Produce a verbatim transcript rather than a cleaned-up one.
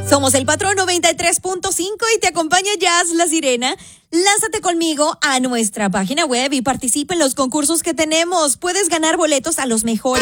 Somos el Patrón noventa y tres punto cinco y te acompaña Jazz La Sirena. Lánzate conmigo a nuestra página web y participa en los concursos que tenemos. Puedes ganar boletos a los mejores